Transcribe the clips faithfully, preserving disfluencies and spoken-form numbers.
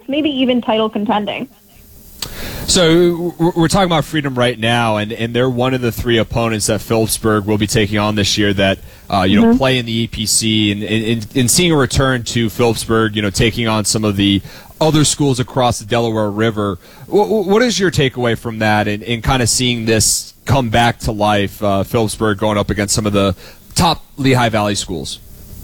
maybe even title contending. So we're talking about Freedom right now, and, and they're one of the three opponents that Phillipsburg will be taking on this year that uh, you know mm-hmm. play in the E P C, and, and, and seeing a return to Phillipsburg, you know, taking on some of the other schools across the Delaware River. What, what is your takeaway from that, and, and kind of seeing this come back to life? Uh, Phillipsburg going up against some of the top Lehigh Valley schools.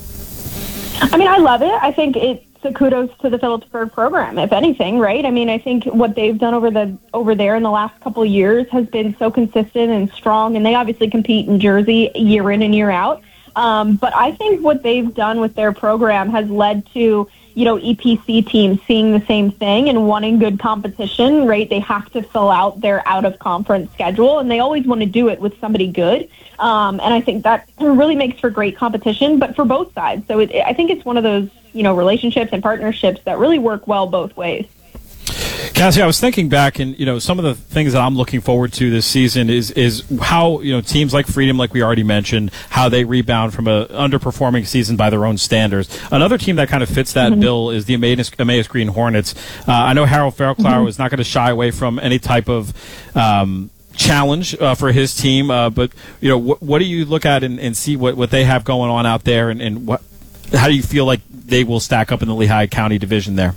I mean, I love it. I think it's a kudos to the Phillipsburg program, if anything, right? I mean, I think what they've done over the over there in the last couple of years has been so consistent and strong, and they obviously compete in Jersey year in and year out. Um, but I think what they've done with their program has led to, you know, E P C teams seeing the same thing and wanting good competition, right? They have to fill out their out-of-conference schedule, and they always want to do it with somebody good. Um, and I think that really makes for great competition, but for both sides. So it, I think it's one of those, you know, relationships and partnerships that really work well both ways. Cassie, I was thinking back, and you know, some of the things that I'm looking forward to this season is is how, you know, teams like Freedom, like we already mentioned, how they rebound from a underperforming season by their own standards. Another team that kind of fits that mm-hmm. bill is the Emmaus, Emmaus Green Hornets. Uh, I know Harold Fairclough mm-hmm. is not going to shy away from any type of um, challenge uh, for his team, uh, but you know, wh- what do you look at and, and see what, what they have going on out there, and, and what how do you feel like they will stack up in the Lehigh County division there?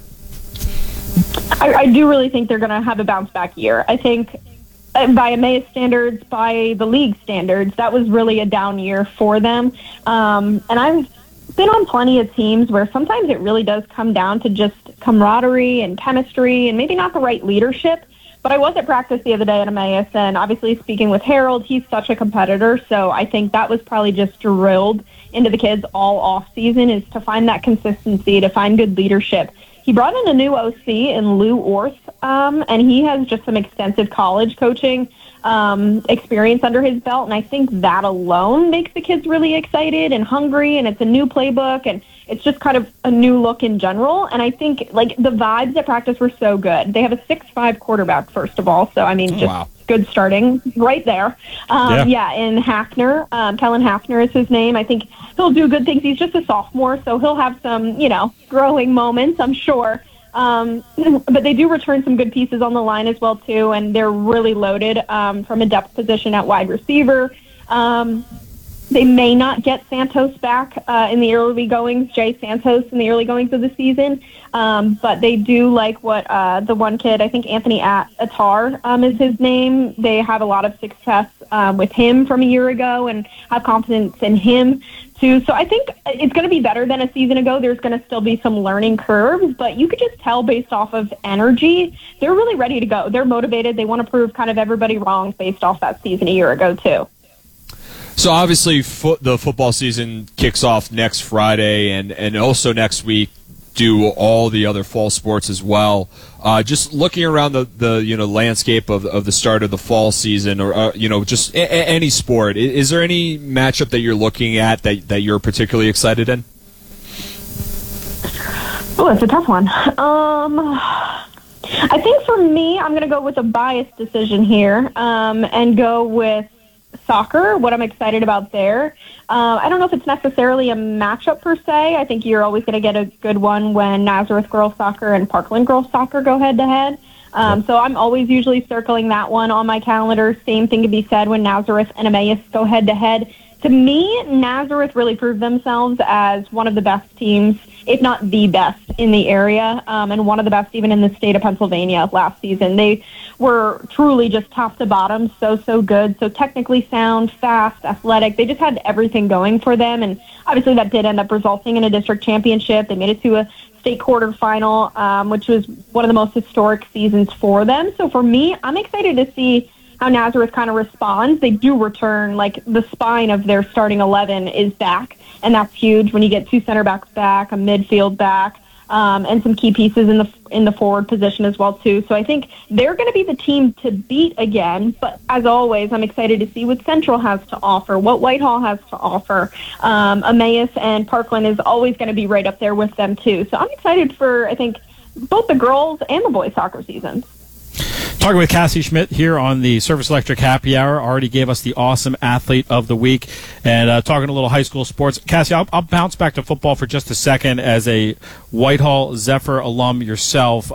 I, I do really think they're going to have a bounce-back year. I think uh, by Emmaus standards, by the league standards, that was really a down year for them. Um, and I've been on plenty of teams where sometimes it really does come down to just camaraderie and chemistry and maybe not the right leadership. But I was at practice the other day at Emmaus, and obviously speaking with Harold, he's such a competitor, so I think that was probably just drilled into the kids all off-season, is to find that consistency, to find good leadership. He brought in a new O C in Lou Orth, um, and he has just some extensive college coaching um, experience under his belt, and I think that alone makes the kids really excited and hungry, and it's a new playbook, and it's just kind of a new look in general. And I think, like, the vibes at practice were so good. They have a six five quarterback, first of all, so, I mean, just wow. good starting right there. Um, yeah. yeah, and Hafner, um, Kellen Hafner is his name. I think he'll do good things. He's just a sophomore, so he'll have some, you know, growing moments, I'm sure. Um, but they do return some good pieces on the line as well, too, and they're really loaded um, from a depth position at wide receiver. Um, they may not get Santos back uh, in the early goings, Jay Santos in the early goings of the season, um, but they do like what uh, the one kid, I think Anthony Attar um, is his name. They have a lot of success um, with him from a year ago and have confidence in him, too. So I think it's going to be better than a season ago. There's going to still be some learning curves, but you could just tell based off of energy, they're really ready to go. They're motivated. They want to prove kind of everybody wrong based off that season a year ago, too. So obviously fo- the football season kicks off next Friday, and, and also next week do all the other fall sports as well. Uh, just looking around the, the you know landscape of of the start of the fall season, or uh, you know just a- a- any sport, is, is there any matchup that you're looking at that, that you're particularly excited in? Oh, it's a tough one. Um, I think for me, I'm going to go with a biased decision here um, and go with soccer, what I'm excited about there. Uh, I don't know if it's necessarily a matchup per se. I think you're always going to get a good one when Nazareth girls soccer and Parkland girls soccer go head-to-head. Um, so I'm always usually circling that one on my calendar. Same thing to be said when Nazareth and Emmaus go head-to-head. To me, Nazareth really proved themselves as one of the best teams, if not the best, in the area, um, and one of the best even in the state of Pennsylvania last season. They were truly just top to bottom, so, so good. So technically sound, fast, athletic. They just had everything going for them, and obviously that did end up resulting in a district championship. They made it to a state quarterfinal, um, which was one of the most historic seasons for them. So for me, I'm excited to see how Nazareth kind of responds. They do return, like the spine of their starting eleven is back, and that's huge when you get two center backs back, a midfield back, um, and some key pieces in the in the forward position as well, too. So I think they're going to be the team to beat again, but as always, I'm excited to see what Central has to offer, what Whitehall has to offer. Um, Emmaus and Parkland is always going to be right up there with them, too. So I'm excited for, I think, both the girls and the boys soccer seasons. Talking with Cassie Schmidt here on the Service Electric Happy Hour. Already gave us the awesome athlete of the week, and uh, talking a little high school sports. Cassie, I'll, I'll bounce back to football for just a second as a Whitehall Zephyr alum yourself.